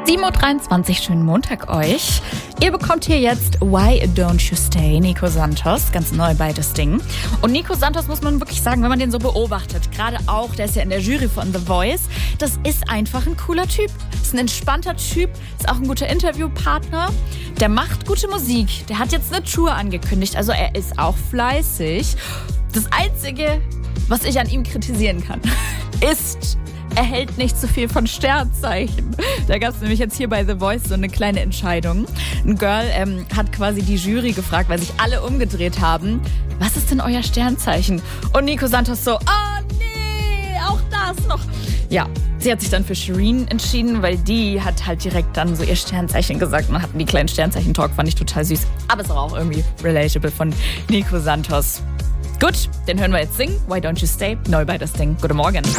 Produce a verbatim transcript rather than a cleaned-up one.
sieben Uhr dreiundzwanzig, schönen Montag euch. Ihr bekommt hier jetzt Why Don't You Stay, Nico Santos, ganz neu bei das Ding. Und Nico Santos muss man wirklich sagen, wenn man den so beobachtet, gerade auch, der ist ja in der Jury von The Voice, das ist einfach ein cooler Typ. Ist ein entspannter Typ, ist auch ein guter Interviewpartner. Der macht gute Musik, der hat jetzt eine Tour angekündigt, also er ist auch fleißig. Das Einzige, was ich an ihm kritisieren kann, ist... er hält nicht so viel von Sternzeichen. Da gab es nämlich jetzt hier bei The Voice so eine kleine Entscheidung. Ein Girl ähm, hat quasi die Jury gefragt, weil sich alle umgedreht haben. Was ist denn euer Sternzeichen? Und Nico Santos so, oh nee, auch das noch. Ja, sie hat sich dann für Shireen entschieden, weil die hat halt direkt dann so ihr Sternzeichen gesagt. Und hatten die kleinen Sternzeichen-Talk, fand ich total süß. Aber es war auch irgendwie relatable von Nico Santos. Gut, den hören wir jetzt singen. Why Don't You Stay? Neu bei das Ding. Guten Morgen.